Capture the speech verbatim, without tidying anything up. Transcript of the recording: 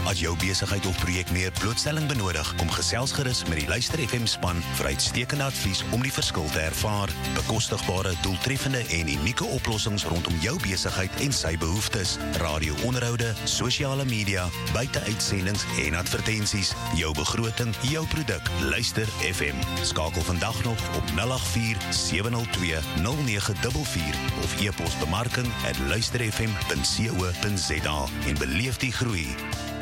As jou besigheid of projek meer blootstelling benodig, kom gesels gerus met die Luister F M span vir uitstekende advies om die verskil te ervaar. Bekostigbare, doeltreffende en unieke oplossings rondom jou besigheid en sy behoeftes. Radio-onderhoude, sosiale media, buiteuitsendings en advertensies. Jou begroting, jou produk. Luister F M. Skakel vandag nog op nul agt vier, sewe nul twee, nul nege vier vier of e-pos bemarking at luister f m punt co punt za en beleef die groei.